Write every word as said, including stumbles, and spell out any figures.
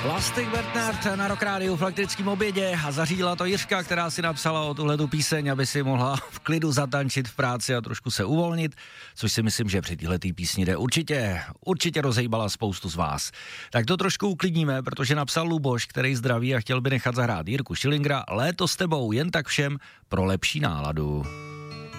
Lastik Bernard na Rock Rádiu v elektrickém obědě a zařídila to Jiřka, která si napsala o tuhletu píseň, aby si mohla v klidu zatančit v práci a trošku se uvolnit, což si myslím, že při téhletý písni jde určitě, určitě rozejbala spoustu z vás. Tak to trošku uklidníme, protože napsal Luboš, který zdraví a chtěl by nechat zahrát Jirku Schillingera, Léto s tebou, jen tak všem pro lepší náladu.